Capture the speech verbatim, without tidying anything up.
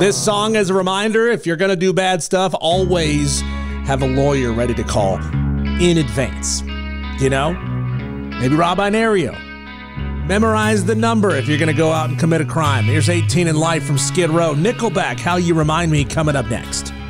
This song as a reminder, if you're going to do bad stuff, always have a lawyer ready to call in advance. You know? Maybe Rob Inario. Memorize the number if you're going to go out and commit a crime. Here's eighteen in Life from Skid Row. Nickelback, How You Remind Me, coming up next.